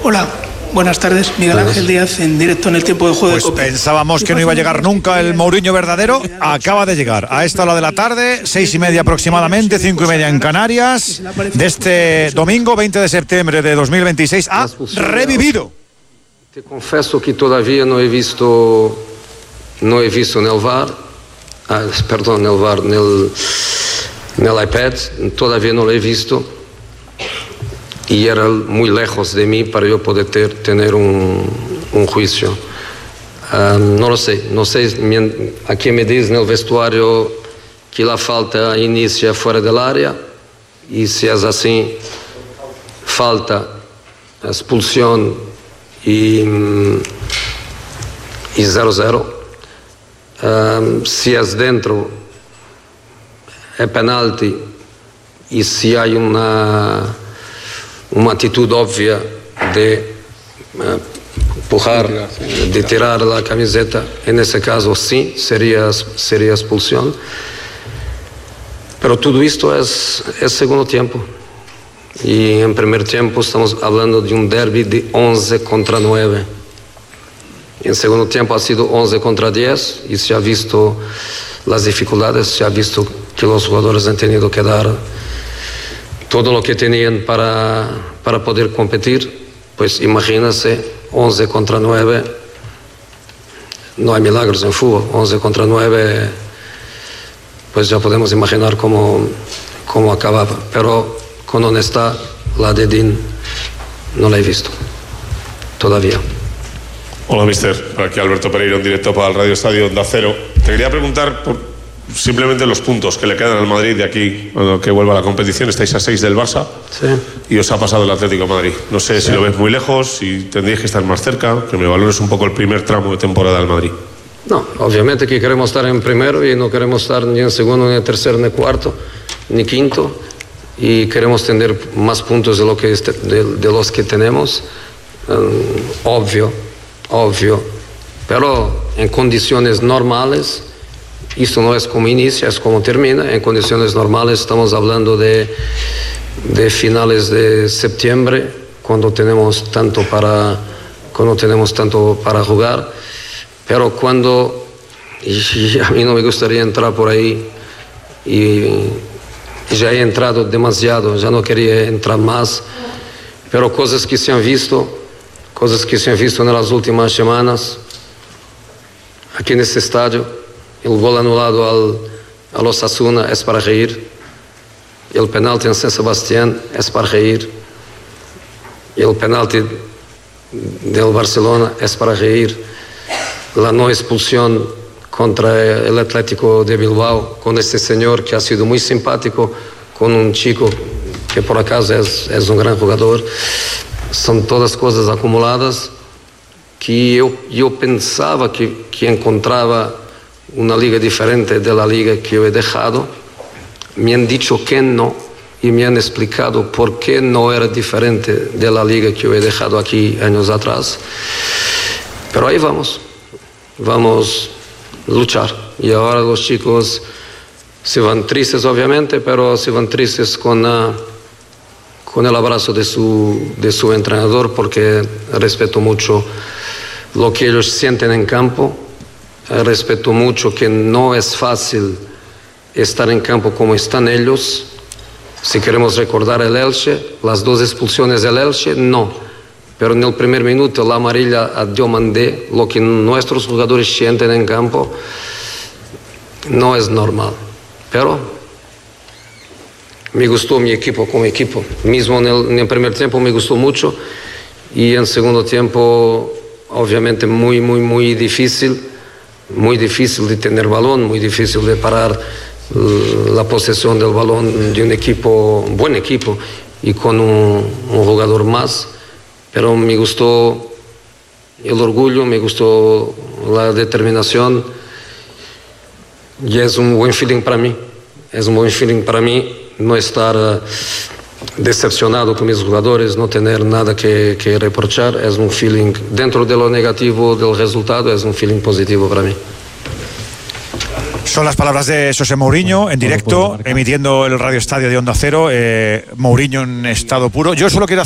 Hola, buenas tardes. Miguel Ángel Díaz, en directo en el tiempo de juego de COPE. Pensábamos que no iba a llegar nunca el Mourinho verdadero. Acaba de llegar a esta hora de la tarde, 6:30 aproximadamente, 5:30 en Canarias, de este domingo 20 de septiembre de 2026. Ha revivido. Te confieso que todavía no he visto en el VAR, en el iPad, todavía no lo he visto. Y era muy lejos de mí para yo poder tener un juicio. No lo sé, aquí me dicen en el vestuario que la falta inicia fuera del área, y si es así, falta, expulsión y 0-0. Si es dentro, es penalti, y si hay una actitud obvia de empujar, de tirar la camiseta, en ese caso sí, sería expulsión. Pero todo esto es segundo tiempo. Y en primer tiempo estamos hablando de un derbi de 11 contra 9. En segundo tiempo ha sido 11 contra 10 y se ha visto las dificultades, se ha visto que los jugadores han tenido que dar todo lo que tenían para poder competir. Pues imagínense, 11 contra 9, no hay milagros en fútbol. 11 contra 9, pues ya podemos imaginar cómo acababa. Pero con honestidad, la de Dean no la he visto todavía. Hola, mister. Aquí Alberto Pereiro, en directo para el Radio Estadio Onda Cero. Te quería preguntar por simplemente los puntos que le quedan al Madrid de aquí a que vuelva a la competición. Estáis a 6 del Barça, sí, y os ha pasado el Atlético de Madrid. No sé si lo ves muy lejos, si tendríais que estar más cerca, que me valores un poco el primer tramo de temporada del Madrid. No, obviamente que queremos estar en primero y no queremos estar ni en segundo, ni en tercero, ni cuarto, ni quinto, y queremos tener más puntos de los que tenemos. Obvio, pero en condiciones normales. Esto no es como inicia, es como termina. En condiciones normales estamos hablando de finales de septiembre, cuando tenemos tanto para jugar. Pero y a mí no me gustaría entrar por ahí, y ya he entrado demasiado, ya no quería entrar más. Pero cosas que se han visto en las últimas semanas, aquí en este estadio. El gol anulado al Osasuna es para reír. El penalti en San Sebastián es para reír. El penalti del Barcelona es para reír. La no expulsión contra el Atlético de Bilbao con este señor que ha sido muy simpático con un chico que por acaso es un gran jugador. Son todas cosas acumuladas que yo pensaba que encontraba una liga diferente de la liga que yo he dejado. Me han dicho que no, y me han explicado por qué no era diferente de la liga que yo he dejado aquí años atrás. Pero ahí vamos a luchar. Y ahora los chicos se van tristes, obviamente, pero se van tristes con el abrazo de su entrenador, porque respeto mucho lo que ellos sienten en campo. Respeto mucho que no es fácil estar en campo como están ellos. Si queremos recordar el Elche, las 2 expulsiones del Elche, no. Pero en el primer minuto la amarilla a Diomandé, lo que nuestros jugadores sienten en campo, no es normal. Pero me gustó mi equipo como equipo. Mismo en el primer tiempo me gustó mucho, y en segundo tiempo obviamente muy, muy, muy difícil. Muy difícil de tener balón, muy difícil de parar la posesión del balón de un buen equipo, y con un jugador más. Pero me gustó el orgullo, me gustó la determinación, y es un buen feeling para mí. Es un buen feeling para mí no estar decepcionado con mis jugadores, no tener nada que reprochar. Es un feeling, dentro de lo negativo del resultado, es un feeling positivo para mí. Son las palabras de José Mourinho en directo, emitiendo el Radio Estadio de Onda Cero. Mourinho en estado puro. Yo solo quiero hacer